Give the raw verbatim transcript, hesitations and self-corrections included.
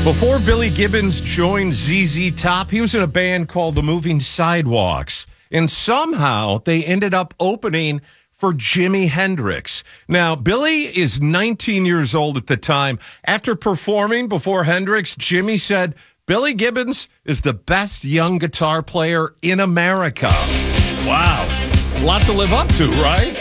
Before Billy Gibbons joined Z Z Top, he was in a band called the Moving Sidewalks. And somehow they ended up opening for Jimi Hendrix. Now, Billy is nineteen years old at the time. After performing before Hendrix, Jimmy said, Billy Gibbons is the best young guitar player in America. Wow. A lot to live up to, right?